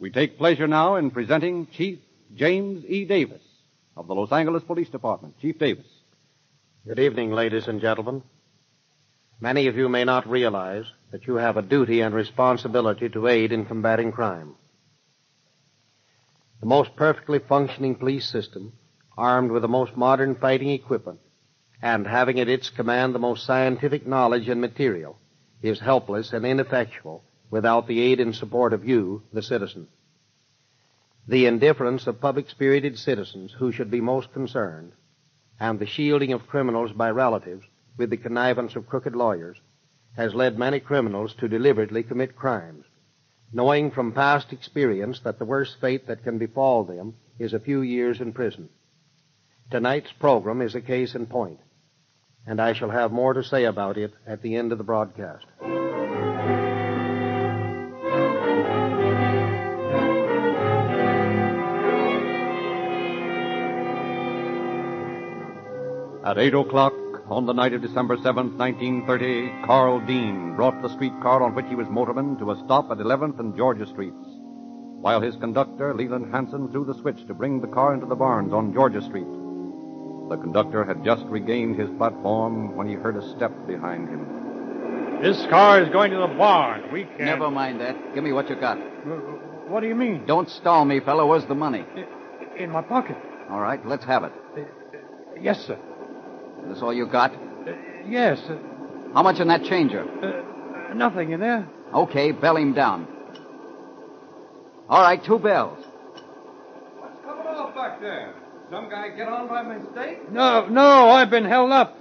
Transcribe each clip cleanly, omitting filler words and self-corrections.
We take pleasure now in presenting Chief James E. Davis of the Los Angeles Police Department. Chief Davis. Good evening, ladies and gentlemen. Many of you may not realize that you have a duty and responsibility to aid in combating crime. The most perfectly functioning police system, armed with the most modern fighting equipment, and having at its command the most scientific knowledge and material, is helpless and ineffectual without the aid and support of you, the citizen. The indifference of public-spirited citizens who should be most concerned, and the shielding of criminals by relatives with the connivance of crooked lawyers, has led many criminals to deliberately commit crimes, knowing from past experience that the worst fate that can befall them is a few years in prison. Tonight's program is a case in point, and I shall have more to say about it at the end of the broadcast. At 8 o'clock on the night of December 7th, 1930, Carl Dean brought the streetcar on which he was motorman to a stop at 11th and Georgia Streets, while his conductor, Leland Hansen, threw the switch to bring the car into the barns on Georgia Street. The conductor had just regained his platform when he heard a step behind him. This car is going to the barn. We can't... Never mind that. Give me what you got. What do you mean? Don't stall me, fella. Where's the money? In my pocket. All right, let's have it. Yes, sir. Is this all you got? Yes. How much in that changer? Nothing in there. Okay, bell him down. All right, 2 bells. What's coming off back there? Some guy get on by mistake? No, I've been held up.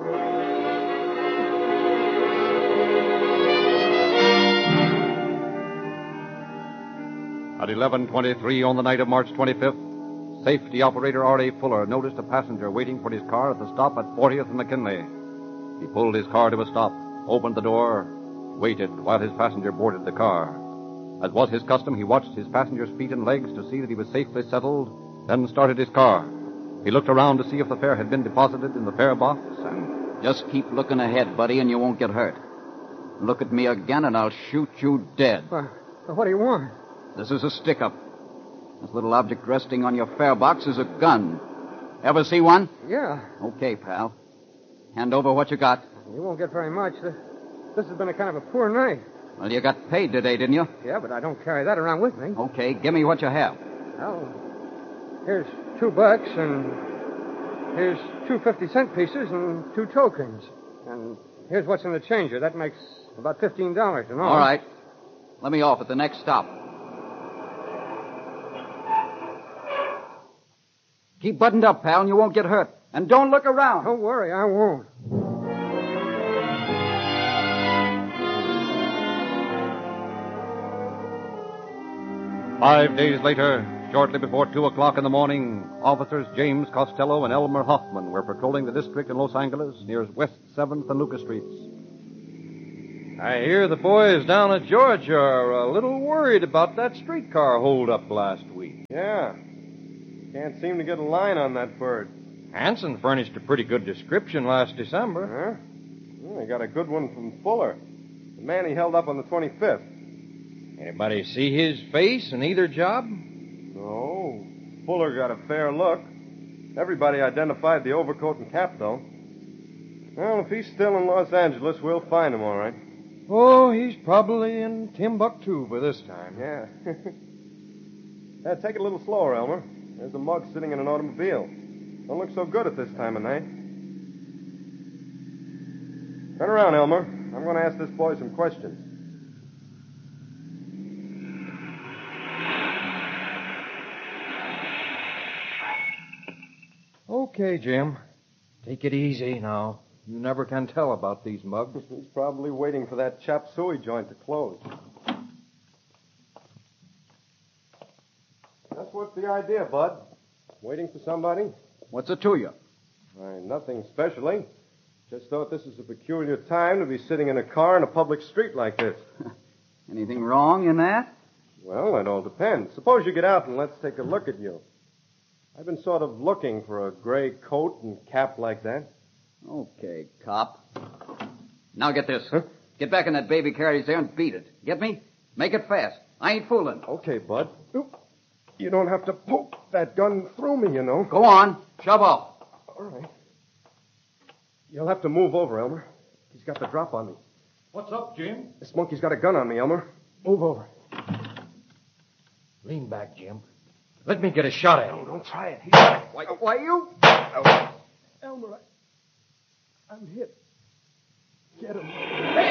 At 11:23 on the night of March 25th, safety operator R.A. Fuller noticed a passenger waiting for his car at the stop at 40th and McKinley. He pulled his car to a stop, opened the door, waited while his passenger boarded the car. As was his custom, he watched his passenger's feet and legs to see that he was safely settled, then started his car. He looked around to see if the fare had been deposited in the fare box, and... Just keep looking ahead, buddy, and you won't get hurt. Look at me again, and I'll shoot you dead. What do you want? This is a stick-up. This little object resting on your fare box is a gun. Ever see one? Yeah. Okay, pal. Hand over what you got. You won't get very much. This has been a kind of a poor night. Well, you got paid today, didn't you? Yeah, but I don't carry that around with me. Okay, give me what you have. Well, here's $2, and here's 2 50-cent pieces and 2 tokens. And here's what's in the changer. That makes about $15 in all. All right. Let me off at the next stop. Keep buttoned up, pal, and you won't get hurt. And don't look around. Don't worry, I won't. Five days later, shortly before 2 o'clock in the morning, officers James Costello and Elmer Hoffman were patrolling the district in Los Angeles near West 7th and Lucas Streets. I hear the boys down at Georgia are a little worried about that streetcar holdup last week. Yeah. Can't seem to get a line on that bird. Hansen furnished a pretty good description last December. Huh? Well, I got a good one from Fuller. The man he held up on the 25th. Anybody see his face in either job? No. Fuller got a fair look. Everybody identified the overcoat and cap, though. Well, if he's still in Los Angeles, we'll find him, all right. Oh, he's probably in Timbuktu by this time. Yeah. Take it a little slower, Elmer. There's a mug sitting in an automobile. Don't look so good at this time of night. Turn around, Elmer. I'm going to ask this boy some questions. Okay, Jim. Take it easy now. You never can tell about these mugs. He's probably waiting for that chop suey joint to close. That's what's the idea, Bud. Waiting for somebody? What's it to you? Why, nothing especially. Just thought this is a peculiar time to be sitting in a car in a public street like this. Anything wrong in that? Well, it all depends. Suppose you get out and let's take a look at you. I've been sort of looking for a gray coat and cap like that. Okay, cop. Now get this. Huh? Get back in that baby carriage there and beat it. Get me? Make it fast. I ain't fooling. Okay, Bud. Oop. You don't have to poke that gun through me, you know. Go on. Shove off. All right. You'll have to move over, Elmer. He's got the drop on me. What's up, Jim? This monkey's got a gun on me, Elmer. Move over. Lean back, Jim. Let me get a shot at him. Don't try it. Why you? Elmer, I'm hit. Get him.